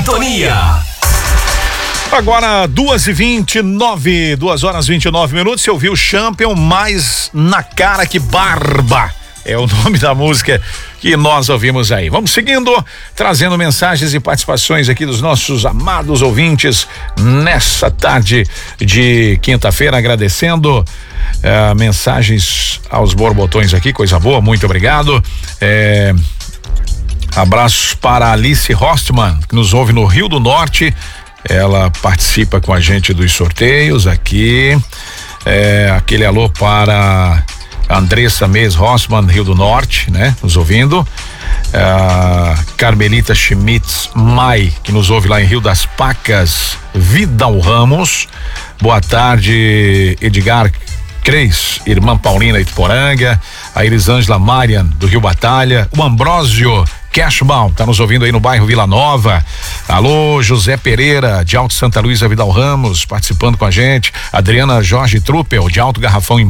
Sintonia. Agora 2h29, 2h29. Você ouviu Champion, mais na cara que barba. É o nome da música que nós ouvimos aí. Vamos seguindo, trazendo mensagens e participações aqui dos nossos amados ouvintes nessa tarde de quinta-feira, agradecendo mensagens aos borbotões aqui, coisa boa, muito obrigado. Abraços para Alice Rostman, que nos ouve no Rio do Norte. Ela participa com a gente dos sorteios aqui. Aquele alô para Andressa Mês Rossmann, Rio do Norte, né? Nos ouvindo. Carmelita Schmitz Mai, que nos ouve lá em Rio das Pacas. Vidal Ramos. Boa tarde, Edgar Cres, irmã Paulina Ituporanga. A Elisângela Marian, do Rio Batalha. O Ambrósio Cashbaum, tá nos ouvindo aí no bairro Vila Nova. Alô, José Pereira, de Alto Santa Luísa, Vidal Ramos, participando com a gente. Adriana Jorge Truppel, de Alto Garrafão, em